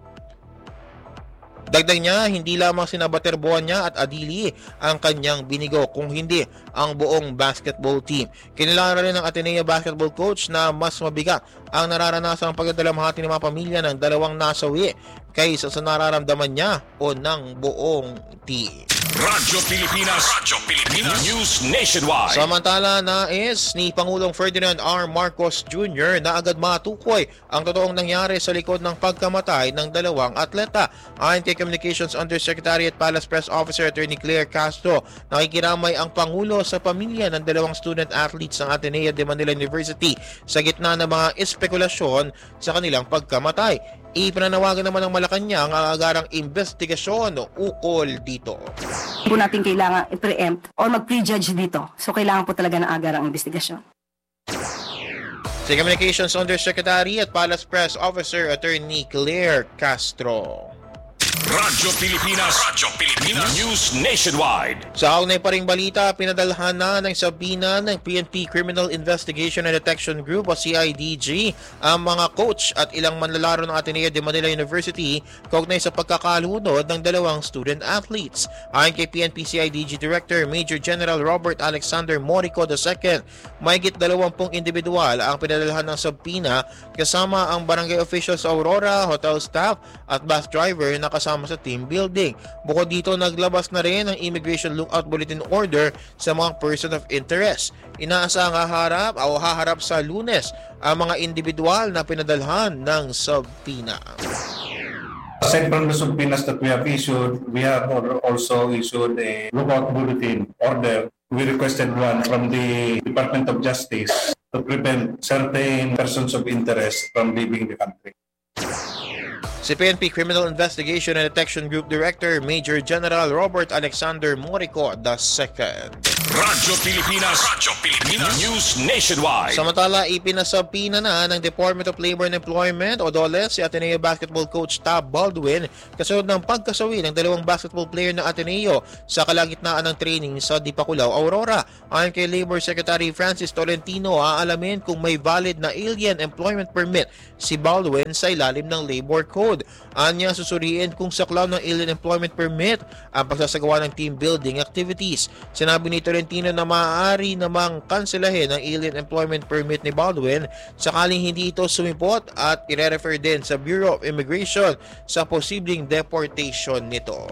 Dagdag niya, hindi lamang sina Baterbonia at Adili ang kanyang binigo, kung hindi ang buong basketball team. Kinilangan rin ng Ateneo basketball coach na mas mabigat ang nararanasang pagdadalamhati ng mga pamilya ng dalawang nasawi kaysa sa nararamdaman niya o ng buong team. Radyo Pilipinas News Nationwide. Samantala, nais ni Pangulong Ferdinand R. Marcos Jr. na agad matukoy ang totoong nangyari sa likod ng pagkamatay ng dalawang atleta. Ayon kay Communications Undersecretary at Palace Press Officer Attorney Claire Castro, nakikiramay ang Pangulo sa pamilya ng dalawang student athletes ng Ateneo de Manila University sa gitna ng mga espekulasyon sa kanilang pagkamatay. Ipinanawagan naman ng Malacanang ang agarang investigasyon ukol dito. Po natin kailangan i-preempt or mag-prejudge dito. So kailangan po talaga ng agarang investigasyon. Si Communications Undersecretary at Palace Press Officer Attorney Claire Castro. Radyo Pilipinas News Nationwide. Sa kaunay pa ring balita, pinadalhan na ng sabina ng PNP Criminal Investigation and Detection Group o CIDG ang mga coach at ilang manlalaro ng Ateneo de Manila University kaugnay sa pagkakalunod ng dalawang student athletes. Ayon kay PNP CIDG Director Major General Robert Alexander Morico II, mahigit 20 individual ang pinadalhan ng sabina kasama ang barangay officials sa Aurora, hotel staff at bus driver na kasama sa team building. Bukod dito, naglabas na rin ang Immigration Lookout Bulletin Order sa mga person of interest. Inaasang haharap sa Lunes ang mga individual na pinadalhan ng subpoena. Aside from the subpoenas that we have issued, we have also issued a lookout bulletin order. We requested one from the Department of Justice to prevent certain persons of interest from leaving the country. Si PNP Criminal Investigation and Detection Group Director Major General Robert Alexander Morico II. Radyo Pilipinas News Nationwide. Samantala, ipinasabina na ng Department of Labor and Employment o DOLE si Ateneo basketball coach Tab Baldwin kasunod ng pagkasawi ng dalawang basketball player ng Ateneo sa kalagitnaan ng training sa Dipakulaw, Aurora. Ayon kay Labor Secretary Francis Tolentino, aalamin kung may valid na alien employment permit si Baldwin sa ilalim ng Labor Code. Anya, susuriin kung saklaw ng alien employment permit ang pagsasagawa ng team building activities. Sinabi ni Tolentino na maaari namang kanselahin ang alien employment permit ni Baldwin sakaling hindi ito sumipot at i-refer din sa Bureau of Immigration sa posibleng deportation nito.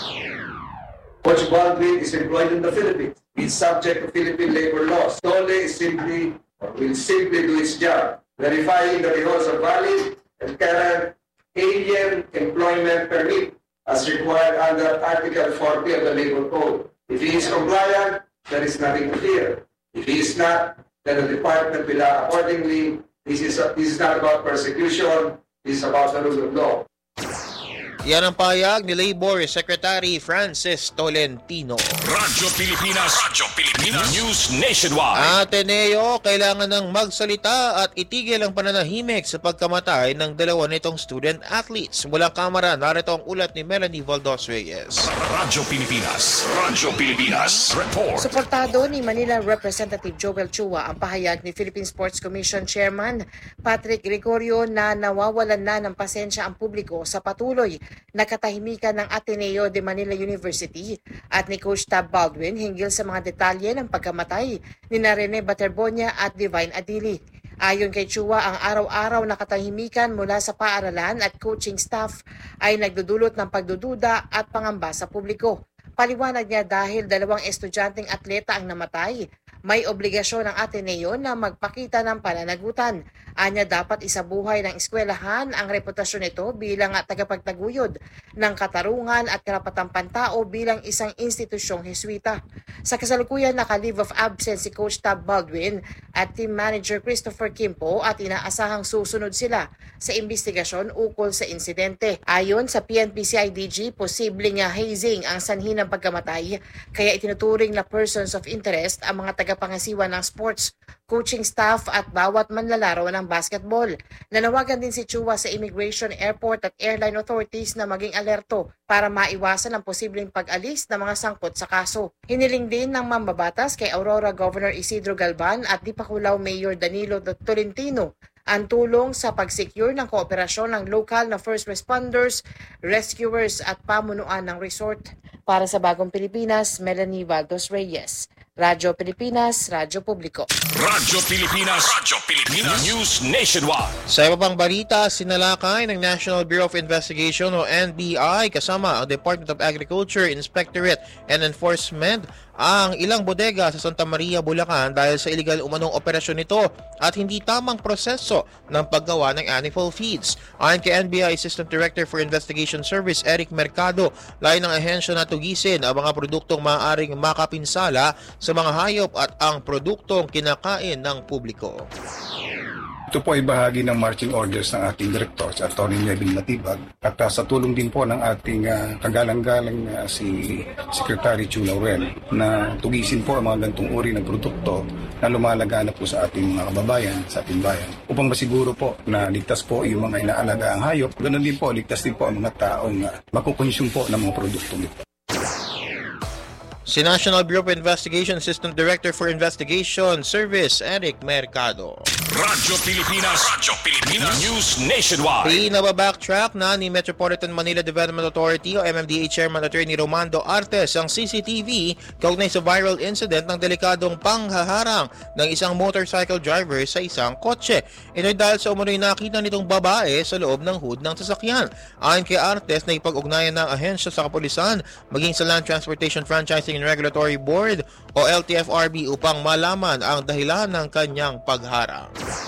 Coach Baldwin is employed in the Philippines. He's subject to Philippine labor laws. DOLE will simply do its job, verifying that he holds a valid and current alien employment permit as required under Article 40 of the Labor Code. If he is compliant, there is nothing to fear. If he is not, then the department will act accordingly. This is not about persecution. This is about the rule of law. Yan ang payag ni Labor Secretary Francis Tolentino. Radyo Pilipinas News Nationwide. Ateneo, kailangan ng magsalita at itigil ang pananahimik sa pagkamatay ng dalawa nitong student athletes. Mula kamera, narito ang ulat ni Melanie Valdos Reyes. Radyo Pilipinas Report. Suportado ni Manila Representative Joel Chua ang pahayag ni Philippine Sports Commission Chairman Patrick Gregorio na nawawalan na ng pasensya ang publiko sa patuloy na katahimikan ng Ateneo de Manila University at ni Coach Tab Baldwin hinggil sa mga detalye ng pagkamatay ni Rene Baterbonia at Divine Adili. Ayon kay Chua, ang araw-araw na katahimikan mula sa paaralan at coaching staff ay nagdudulot ng pagdududa at pangamba sa publiko. Paliwanag niya dahil dalawang estudyanteng atleta ang namatay, may obligasyon ng Ateneo na magpakita ng pananagutan. Anya dapat isabuhay ng eskwelahan ang reputasyon nito bilang tagapagtaguyod ng katarungan at karapatang pantao bilang isang institusyong Heswita. Sa kasalukuyan naka-leave of absence si Coach Tab Baldwin at Team Manager Christopher Kimpo at inaasahang susunod sila sa investigasyon ukol sa insidente. Ayon sa PNP-CIDG, posibleng hazing ang sanhi ng pagkamatay kaya itinuturing na persons of interest ang mga tagapangasiwa ng sports, coaching staff at bawat manlalaro ng basketball. Nanawagan din si Chua sa Immigration, Airport at Airline Authorities na maging alerto para maiwasan ang posibleng pag-alis ng mga sangkot sa kaso. Hiniling din ng mambabatas kay Aurora Governor Isidro Galban at Dipakulaw Mayor Danilo Tolentino ang tulong sa pag-secure ng kooperasyon ng lokal na first responders, rescuers at pamunuan ng resort. Para sa Bagong Pilipinas, Melanie Valdos Reyes. Radyo Pilipinas, Radyo Publiko. Radyo Pilipinas, News Nationwide. Sa iba pang balita, sinalakay ng National Bureau of Investigation o NBI kasama ang Department of Agriculture, Inspectorate and Enforcement ang ilang bodega sa Santa Maria, Bulacan dahil sa illegal umanong operasyon nito at hindi tamang proseso ng paggawa ng animal feeds. Ayon kay NBI Assistant Director for Investigation Service Eric Mercado, layo ng ahensya na tugisin ang mga produktong maaaring makapinsala sa mga hayop at ang produktong kinakain ng publiko. Ito po ay bahagi ng marching orders ng ating director, si Atty. Neville Matibag, at sa tulong din po ng ating kagalang-galang si Secretary Chu Laurel na tugisin po ang mga ganitong uri ng produkto na lumalaganap po sa ating mga kababayan, sa ating bayan, upang masiguro po na ligtas po yung mga inaalaga ang hayop. Ganun din po, ligtas din po ang mga taong makukonsume po ng mga produktong ito. Si National Bureau of Investigation Assistant Director for Investigation Service Eric Mercado. Radyo Pilipinas, News Nationwide. Pinababacktrack na ni Metropolitan Manila Development Authority o MMDA Chairman Attorney Romando Artes ang CCTV kaugnay sa viral incident ng delikadong panghaharang ng isang motorcycle driver sa isang kotse. Ito'y dahil sa umunoy nakita nitong babae sa loob ng hood ng sasakyan. Ayon kay Artes na ipag-ugnayan ng ahensya sa kapulisan maging sa Land Transportation Franchising and Regulatory Board o LTFRB upang malaman ang dahilan ng kanyang pagharang.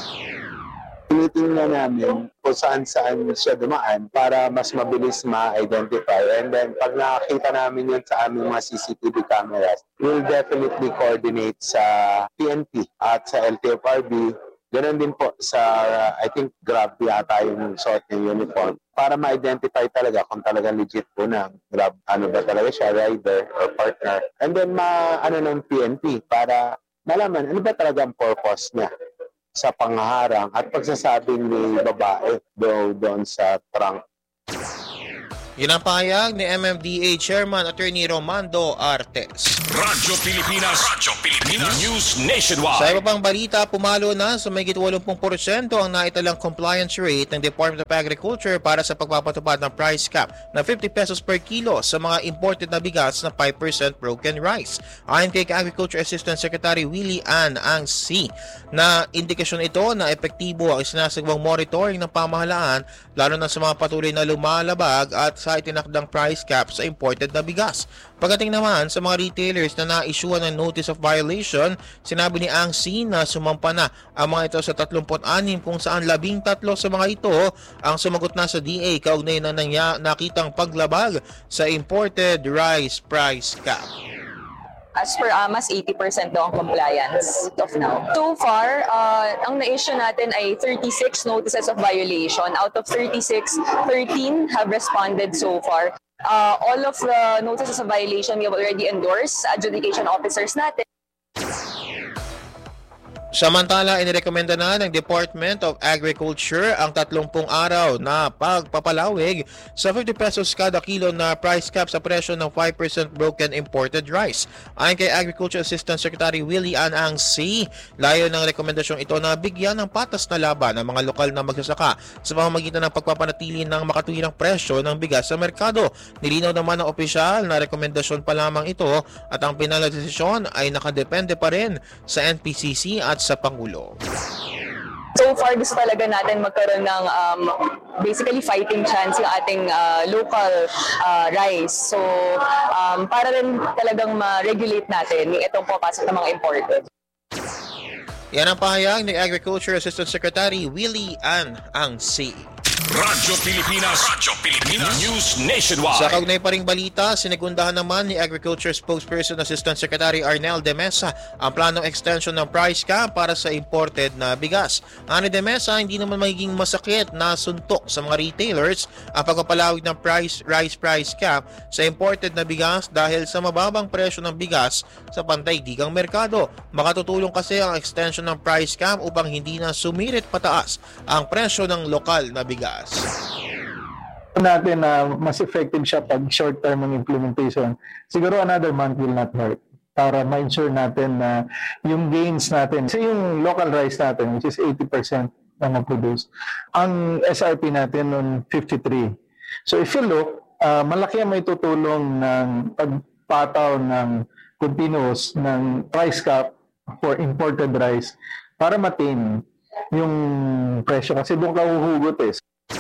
Tinitingnan namin kung saan-saan siya dumaan para mas mabilis ma-identify. And then, pag nakakita namin yun sa aming mga CCTV cameras, we'll definitely coordinate sa PNP at sa LTFRB. Ganon din po sa, I think, Grab yata yung suot ng uniform para ma-identify talaga kung talaga legit po ng Grab. Ano ba talaga siya, rider or partner. And then, ng PNP para malaman ano ba talaga ang purpose niya sa panghaharang at pagsasabing ni babae doon sa trunk. Ginapahayag ni MMDA Chairman Attorney Romando Artes. Radyo Pilipinas, News Nationwide. Sa iba pang balita, pumalo na sa mahigit 80% ang naitalang compliance rate ng Department of Agriculture para sa pagpapatupad ng price cap na 50 pesos per kilo sa mga imported na bigas na 5% broken rice. Ayon kay Agriculture Assistant Secretary Willie Ann Angsi, na indikasyon ito na epektibo ang isinasagawang monitoring ng pamahalaan lalo na sa mga patuloy na lumalabag at sa itinakdang price cap sa imported na bigas. Pagdating naman sa mga retailers na na-issuean ng notice of violation, sinabi ni Angsi na sumampa na ang mga ito sa 36 kung saan 13 sa mga ito ang sumagot na sa DA kaugnay na nakitang paglabag sa imported rice price cap. As per AMAS, 80% daw ang compliance of now. So far, ang na-issue natin ay 36 notices of violation. Out of 36, 13 have responded so far. All of the notices of violation we have already endorsed sa adjudication officers natin. Samantala, inirekomenda na ng Department of Agriculture ang 30 araw na pagpapalawig sa 50 pesos kada kilo na price cap sa presyo ng 5% broken imported rice. Ayon kay Agriculture Assistant Secretary Willie Ann Angsi, layo ng rekomendasyong ito na bigyan ng patas na laban ang mga lokal na magsasaka sa pamamagitan ng pagpapanatili ng makatuwirang presyo ng bigas sa merkado. Nilinaw naman ng opisyal na rekomendasyon pa lamang ito at ang pinal na desisyon ay nakadepende pa rin sa NPCC at sa Pangulo. So far, gusto talaga natin magkaroon ng basically fighting chance yung ating local rice. So, para rin talagang ma-regulate natin yung itong papasok ng mga imported. Yan ang pahayag ni Agriculture Assistant Secretary Willie Ann Angsi. Radyo Pilipinas News Nationwide. Sa kaugnay pa ring balita, sinigundahan naman ni Agriculture Spokesperson Assistant Secretary Arnel De Mesa ang planong extension ng price cap para sa imported na bigas. Ani De Mesa, hindi naman magiging masakit na suntok sa mga retailers ang pagpapalawig ng rice price cap sa imported na bigas dahil sa mababang presyo ng bigas sa pantay-digang merkado. Makatutulong kasi ang extension ng price cap upang hindi na sumirit pataas ang presyo ng lokal na bigas. Natin na mas effective siya pag short term ang implementation. Siguro another month will not hurt para ma-ensure natin na yung gains natin, kasi yung local rice natin which is 80% na ma-produce, ang SRP natin nun 53. So if you look, malaki ang may tutulong ng pagpataw ng continuous ng price cap for imported rice para maintain yung presyo kasi doon ka uhugot eh.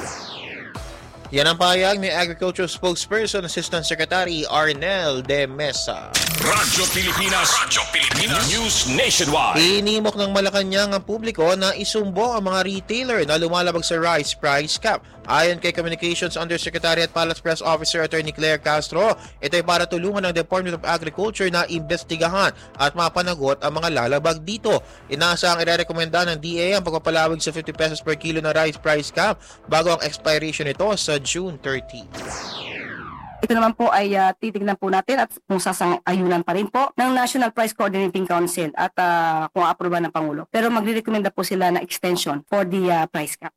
Yan ang pahayag ni Agriculture Spokesperson Assistant Secretary Arnel De Mesa. Radyo Pilipinas News Nationwide. Inimok ng Malacanang ang publiko na isumbo ang mga retailer na lumalabag sa rice price cap. Ayon kay Communications Undersecretary at Palace Press Officer Attorney Claire Castro, ito ay para tulungan ng Department of Agriculture na imbestigahan at mapanagot ang mga lalabag dito. Inaasahang irerekomenda ng DA ang pagpapalawig sa 50 pesos per kilo na rice price cap bago ang expiration nito sa June 30. Ito naman po ay titignan po natin at kung sasang-ayunan pa rin po ng National Price Coordinating Council at kung aproba ng Pangulo. Pero magre-recommenda po sila na extension for the price cap.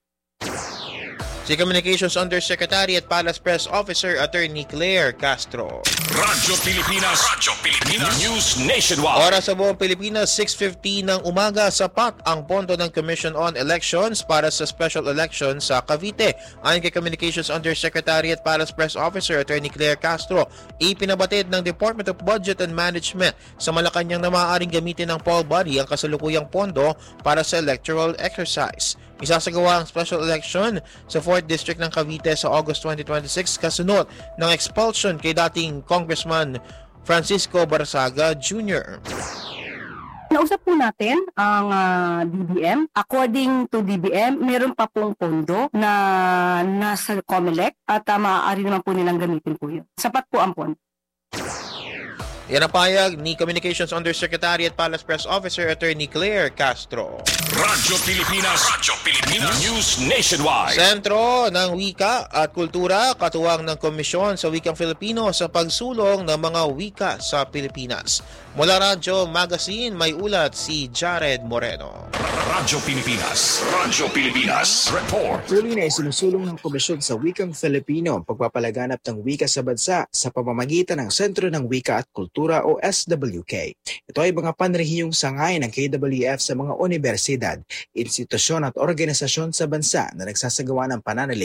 Si Communications Undersecretary at Palace Press Officer Attorney Claire Castro. Radyo Pilipinas News Nationwide. Oras sa buong Pilipinas, 6:50 ng umaga, sapat ang pondo ng Commission on Elections para sa special election sa Cavite. Ayon kay Communications Undersecretary at Palace Press Officer Attorney Claire Castro, ipinabatid ng Department of Budget and Management sa Malacanang na maaaring gamitin ng poll body ang kasalukuyang pondo para sa electoral exercise. Isasagawa ang special election sa 4th District ng Cavite sa August 2026 kasunod ng expulsion kay dating Congressman Francisco Barsaga Jr. Nausap po natin ang DBM. According to DBM, meron pa pong pondo na nasa COMELEC at maaari naman po nilang gamitin po yun. Sapat po ang pondo. Yan ang pahayag ni Communications Undersecretary at Palace Press Officer Attorney Claire Castro. Radyo Pilipinas News Nationwide. Sentro ng Wika at Kultura, katuwang ng Komisyon sa Wikang Filipino sa pagsulong ng mga wika sa Pilipinas. Mula Radyo Magazine, may ulat si Jared Moreno. Radyo Pilipinas Report. Tuloy na isinusulong ng Komisyon sa Wikang Filipino ang pagpapalaganap ng wika sa bansa sa pamamagitan ng Sentro ng Wika at Kultura o SWK. Ito ay mga panrehiyong sangay ng KWF sa mga universidad, institusyon at organisasyon sa bansa na nagsasagawa ng pananaliksik